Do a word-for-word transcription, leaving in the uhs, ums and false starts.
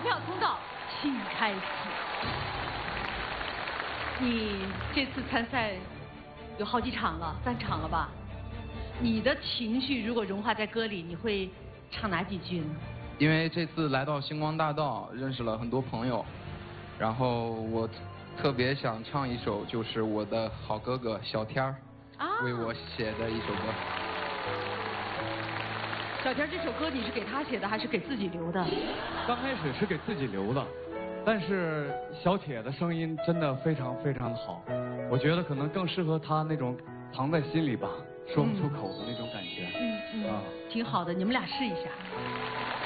票通道，请开启。你这次参赛有好几场了，三场了吧？你的情绪如果融化在歌里，你会唱哪几句呢？ 因为这次来到星光大道，认识了很多朋友，然后我特别想唱一首，就是我的好哥哥小天儿为我写的一首歌。 小天，这首歌你是给他写的还是给自己留的？ 刚开始是给自己留的，但是小铁的声音真的非常非常的好，我觉得可能更适合他那种藏在心里吧，说不出口的那种感觉。 嗯嗯，啊，挺好的，你们俩试一下。